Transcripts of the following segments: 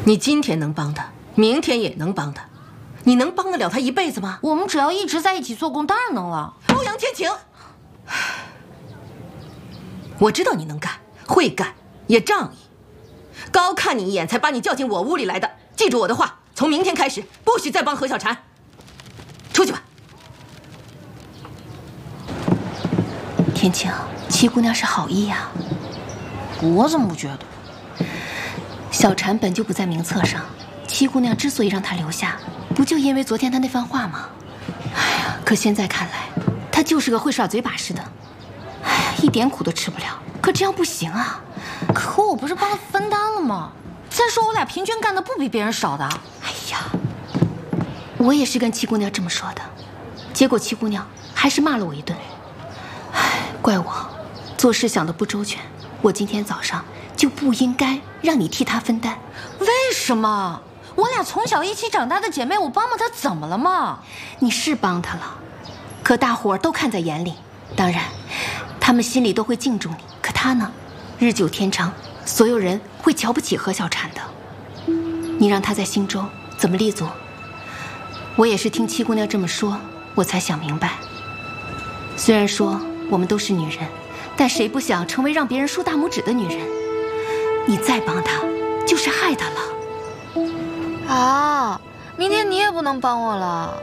你今天能帮他，明天也能帮他，你能帮得了他一辈子吗？ 我们只要一直在一起做工，当然能了。 欧阳天晴，我知道你能干，会干，也仗义。高看你一眼才把你叫进我屋里来的。记住我的话，从明天开始不许再帮何小婵。出去吧。 天晴，七姑娘是好意呀。 我怎么不觉得？ 小婵本就不在名册上，七姑娘之所以让她留下，不就因为昨天她那番话吗？哎呀，可现在看来，她就是个会耍嘴把式的。哎呀，一点苦都吃不了。可这样不行啊！ 可我不是帮她分担了吗？再说我俩平均干的不比别人少的。 哎呀，我也是跟七姑娘这么说的，结果七姑娘还是骂了我一顿。哎，怪我做事想得不周全。我今天早上就不应该让你替她分担。 为什么？我俩从小一起长大的姐妹，我帮帮她怎么了嘛？ 你是帮她了，可大伙儿都看在眼里，当然，他们心里都会敬重你。可她呢，日久天长，所有人会瞧不起何小婵的。你让她在心中怎么立足？我也是听七姑娘这么说，我才想明白。虽然说我们都是女人，但谁不想成为让别人竖大拇指的女人？你再帮她，就是害她了。 啊，明天你也不能帮我了。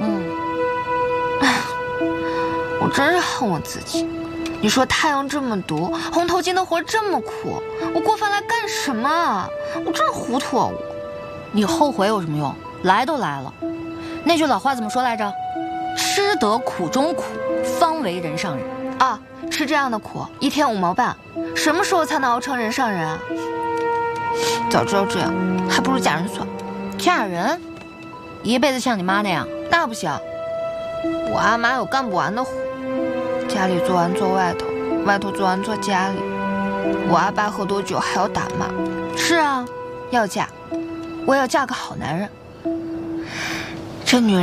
我真是恨我自己。你说太阳这么毒，红头巾的活这么苦，我过分来干什么？我真是糊涂啊！我， 你后悔有什么用？来都来了。那句老话怎么说来着？吃得苦中苦，方为人上人。 啊，吃这样的苦，一天5毛半，什么时候才能熬成人上人啊？早知道这样，还不如嫁人算了。 嫁人？一辈子像你妈那样？ 那不行，我阿妈有干不完的活，家里做完做外头，外头做完做家里。我阿爸喝多酒还要打骂。 是啊， 要嫁，我要嫁个好男人。这女人。